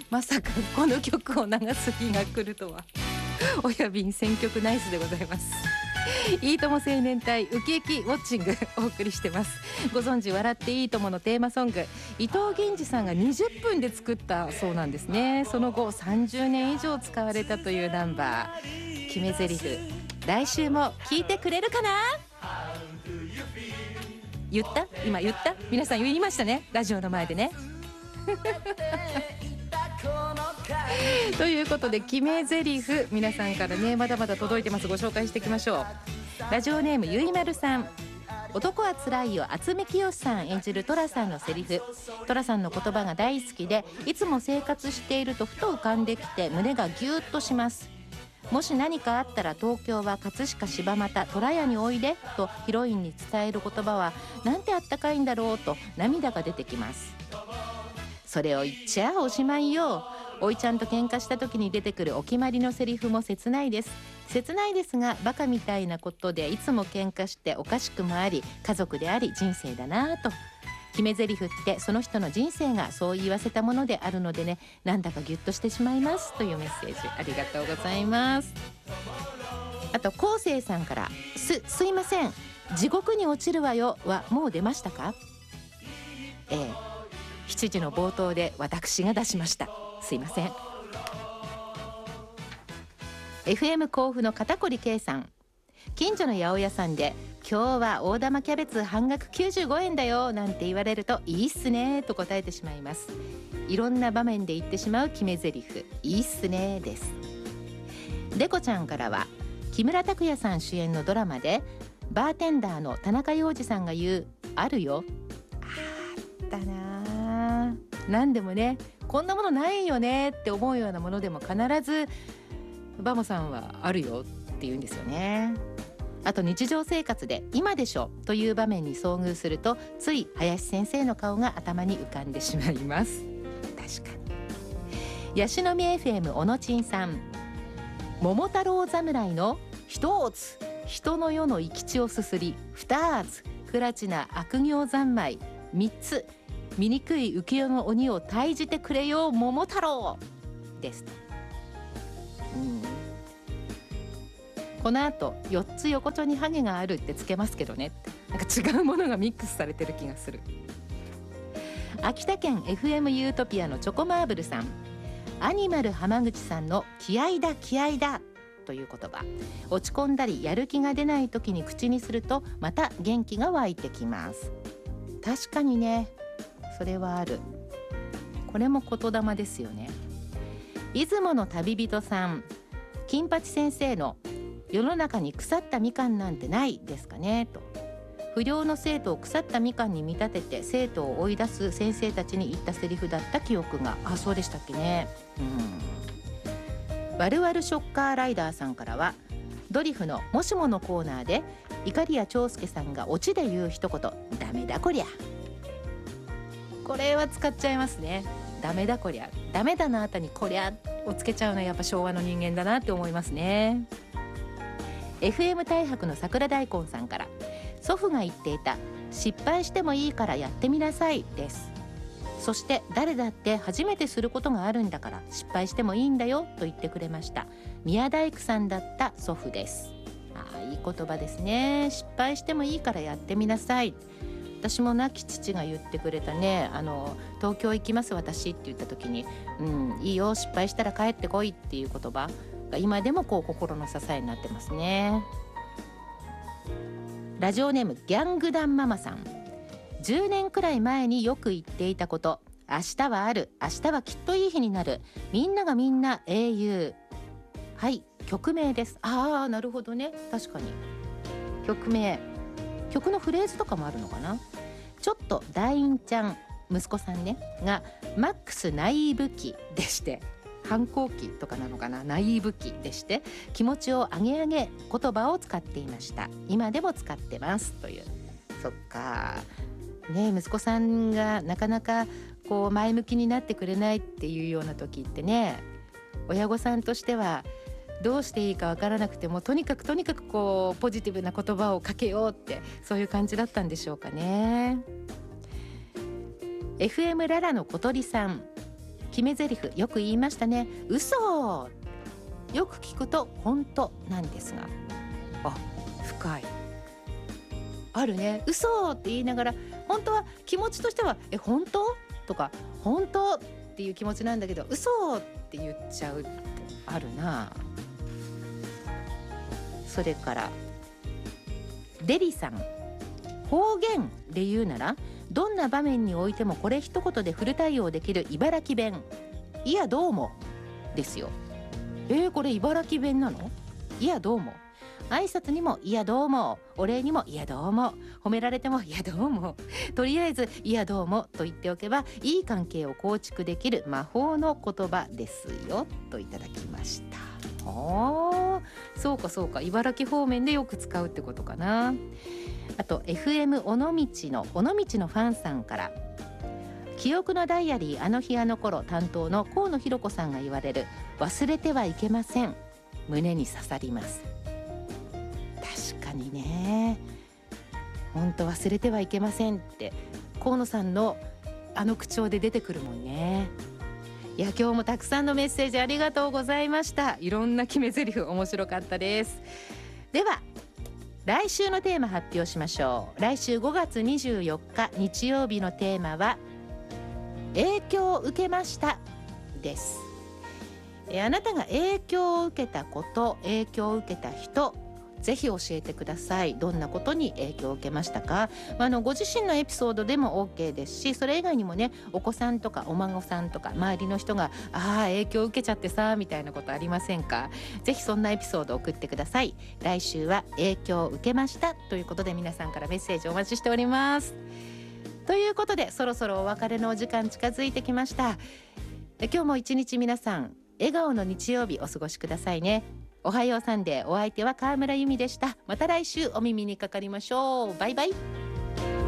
まさかこの曲を流す日が来るとは。親便選曲ナイスでございます。いいとも青年隊ウキウキウォッチングお送りしてます。ご存知笑っていいとものテーマソング、伊藤源氏さんが20分で作ったそうなんですね。その後30年以上使われたというナンバー、決め台詞、来週も聞いてくれるかな。言った？今言った？皆さん言いましたね、ラジオの前でね。ということで決め台詞、皆さんからねまだまだ届いてます。ご紹介していきましょう。ラジオネームゆいまるさん。男はつらいよ、渥美清さん演じる寅さんのセリフ。寅さんの言葉が大好きで、いつも生活しているとふと浮かんできて胸がギューッとします。もし何かあったら東京は葛飾柴又虎屋においでとヒロインに伝える言葉はなんてあったかいんだろうと涙が出てきます。それを言っちゃおしまいよ。おいちゃんと喧嘩した時に出てくるお決まりのセリフも切ないです。切ないですがバカみたいなことでいつも喧嘩しておかしくもあり、家族であり人生だなと。決め台詞ってその人の人生がそう言わせたものであるのでね、なんだかギュッとしてしまいますというメッセージありがとうございます。あと昴生さんから、すいません、地獄に落ちるわよはもう出ましたか。7時の冒頭で私が出しました。すいません。 FM 甲府の片堀圭さん。近所の八百屋さんで今日は大玉キャベツ半額95円だよなんて言われるといいっすねと答えてしまいます。いろんな場面で言ってしまう決め台詞、いいっすねです。デコちゃんからは、木村拓哉さん主演のドラマでバーテンダーの田中洋次さんが言うあるよ、あったな。何でもね、こんなものないよねって思うようなものでも必ずバモさんはあるよって言うんですよね。あと日常生活で今でしょという場面に遭遇するとつい林先生の顔が頭に浮かんでしまいます。確かに。ヤシの実 FM おのちんさん。桃太郎侍の一つ、人の世の生き地をすすり、二つ、不埒な悪行三昧、三つ、醜い浮世の鬼を退じてくれよ桃太郎です。この後4つ横丁にハゲがあるってつけますけどね、なんか違うものがミックスされてる気がする。秋田県 FM ユートピアのチョコマーブルさん。アニマル浜口さんの気合だ気合だという言葉、落ち込んだりやる気が出ない時に口にするとまた元気が湧いてきます。確かにね、それはある。これも言霊ですよね。出雲の旅人さん。金八先生の世の中に腐ったみかんなんてないですかねと。不良の生徒を腐ったみかんに見立てて生徒を追い出す先生たちに言ったセリフだった記憶が、そうでしたっけね。ワルワルショッカーライダーさんからは、ドリフのもしものコーナーで碇谷長介さんがオチで言う一言、ダメだこりゃ。これは使っちゃいますね。ダメだこりゃ、ダメだなあたにこりゃをつけちゃうのはやっぱ昭和の人間だなって思いますね。FM 大白の桜大根さんから、祖父が言っていた失敗してもいいからやってみなさいです。そして誰だって初めてすることがあるんだから失敗してもいいんだよと言ってくれました。宮大工さんだった祖父です。いい言葉ですね。失敗してもいいからやってみなさい。私も亡き父が言ってくれたね、東京行きます私って言った時に、いいよ失敗したら帰ってこいっていう言葉が今でもこう心の支えになってますね。ラジオネームギャングダンママさん。10年くらい前によく言っていたこと、明日はある、明日はきっといい日になる、みんながみんな英雄。はい、曲名です。なるほどね。確かに曲名、曲のフレーズとかもあるのかな。ちょっとダインちゃん息子さんねがマックスナイーブ期でして、反抗期とかなのかな、ナイーブ期でして気持ちを上げ上げ言葉を使っていました。今でも使ってますという。そっかね、息子さんがなかなかこう前向きになってくれないっていうような時ってね、親御さんとしてはどうしていいかわからなくてもとにかくこうポジティブな言葉をかけようって、そういう感じだったんでしょうかね。 FM ララの小鳥さん。 決め台詞よく言いましたね。嘘。よく聞くと本当なんですが、深い。あるね。嘘って言いながら本当は気持ちとしては本当とか本当っていう気持ちなんだけど、嘘って言っちゃうってあるな。それからデリさん、方言で言うならどんな場面においてもこれ一言でフル対応できる茨城弁、いやどうもですよ。これ茨城弁なの？いやどうも。挨拶にもいやどうも、お礼にもいやどうも、褒められてもいやどうも、とりあえずいやどうもと言っておけばいい関係を構築できる魔法の言葉ですよといただきました。そうかそうか、茨城方面でよく使うってことかな。あと FM 尾道のファンさんから、記憶のダイアリーあの日あの頃担当の河野博子さんが言われる忘れてはいけません、胸に刺さります。確かにね、本当忘れてはいけませんって河野さんのあの口調で出てくるもんね。いや今日もたくさんのメッセージありがとうございました。いろんな決め台詞面白かったです。では来週のテーマ発表しましょう。来週5月24日日曜日のテーマは影響を受けましたです。あなたが影響を受けたこと、影響を受けた人、ぜひ教えてください。どんなことに影響を受けましたか？ご自身のエピソードでも OK ですし、それ以外にもね、お子さんとかお孫さんとか周りの人が影響を受けちゃってさみたいなことありませんか？ぜひそんなエピソードを送ってください。来週は影響を受けましたということで、皆さんからメッセージお待ちしております。ということでそろそろお別れのお時間近づいてきました。今日も一日皆さん笑顔の日曜日お過ごしくださいね。おはようサンデー、お相手は川村由美でした。また来週お耳にかかりましょう。バイバイ。